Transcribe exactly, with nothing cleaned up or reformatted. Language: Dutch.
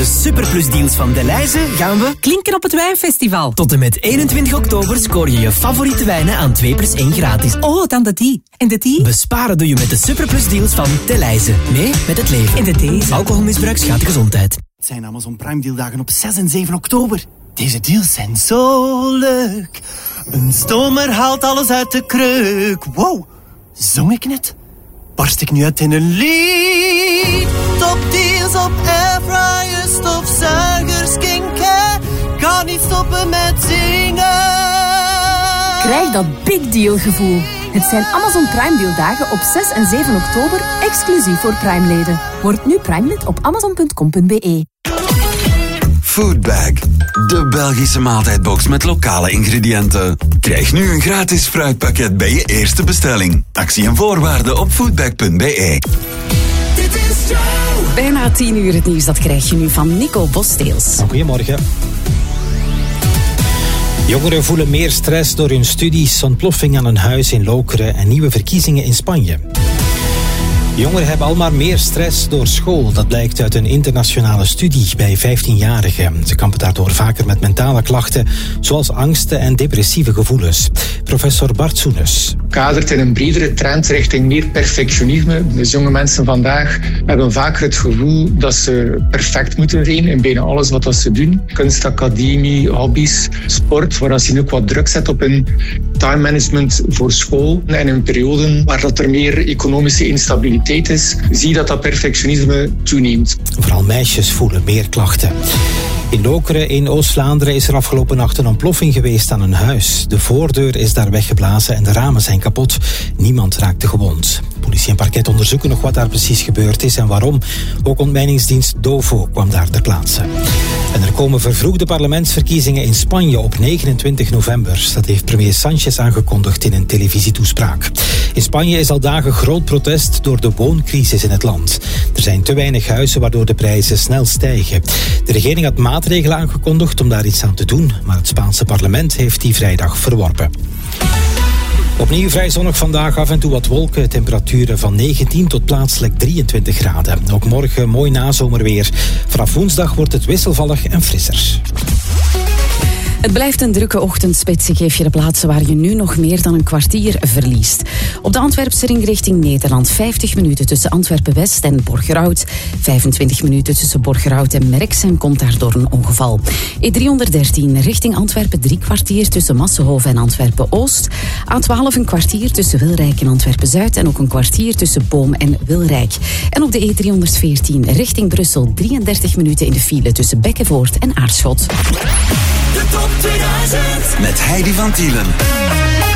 de Superplus deals van Delhaize gaan we klinken op het wijnfestival. Tot en met eenentwintig oktober scoor je je favoriete wijnen aan twee plus één gratis. Oh, dan de die. En de die? Besparen doe je met de Superplus deals van Delhaize. Mee met het leven. En de deze. Alcoholmisbruik schaadt de gezondheid. Het zijn Amazon Prime dealdagen op zes en zeven oktober. Deze deals zijn zo leuk. Een stomer haalt alles uit de kreuk. Wow, zong ik net? Barst ik nu uit in een lied? Top deals op airfryers, stofzuigers, skincare. Kan niet stoppen met zingen. Krijg dat big deal gevoel. Het zijn Amazon Prime dealdagen op zes en zeven oktober, exclusief voor Prime-leden. Word nu Prime-lid op amazon punt com punt be. Foodbag, de Belgische maaltijdbox met lokale ingrediënten. Krijg nu een gratis fruitpakket bij je eerste bestelling. Actie en voorwaarden op foodbag punt be. Bijna tien uur het nieuws, dat krijg je nu van Nico Bosteels. Goedemorgen. Jongeren voelen meer stress door hun studies, ontploffing aan een huis in Lokeren en nieuwe verkiezingen in Spanje. Jongeren hebben al maar meer stress door school. Dat blijkt uit een internationale studie bij vijftienjarigen. Ze kampen daardoor vaker met mentale klachten, zoals angsten en depressieve gevoelens. Professor Bart Soenes. Kadert in een bredere trend richting meer perfectionisme. Dus jonge mensen vandaag hebben vaker het gevoel dat ze perfect moeten zijn in bijna alles wat ze doen. Kunstacademie, hobby's, sport, waar ze ook wat druk zet op hun time management voor school. En in perioden waar dat er meer economische instabiliteit is, zie je dat dat perfectionisme toeneemt. Vooral meisjes voelen meer klachten. In Lokeren in Oost-Vlaanderen is er afgelopen nacht een ontploffing geweest aan een huis. De voordeur is daar weggeblazen en de ramen zijn kapot. Niemand raakte gewond. Politie en parket onderzoeken nog wat daar precies gebeurd is en waarom. Ook ontmijningsdienst Dovo kwam daar ter plaatse. En er komen vervroegde parlementsverkiezingen in Spanje op negenentwintig november. Dat heeft premier Sánchez aangekondigd in een televisietoespraak. In Spanje is al dagen groot protest door de wooncrisis in het land. Er zijn te weinig huizen waardoor de prijzen snel stijgen. De regering had maatregelen aangekondigd om daar iets aan te doen, maar het Spaanse parlement heeft die vrijdag verworpen. Opnieuw vrij zonnig vandaag, af en toe wat wolken. Temperaturen van negentien tot plaatselijk drieëntwintig graden. Ook morgen mooi nazomerweer. Vanaf woensdag wordt het wisselvallig en frisser. Het blijft een drukke ochtendspits. Ik geef je de plaatsen waar je nu nog meer dan een kwartier verliest. Op de Antwerpse ring richting Nederland vijftig minuten tussen Antwerpen-West en Borgerhout. vijfentwintig minuten tussen Borgerhout en Merksem komt daardoor een ongeval. E driehonderddertien richting Antwerpen drie kwartier tussen Massenhoven en Antwerpen-Oost. A twaalf een kwartier tussen Wilrijk en Antwerpen-Zuid en ook een kwartier tussen Boom en Wilrijk. En op de E driehonderdveertien richting Brussel drieëndertig minuten in de file tussen Bekkenvoort en Aarschot. De top tweeduizend met Heidi van Tielen.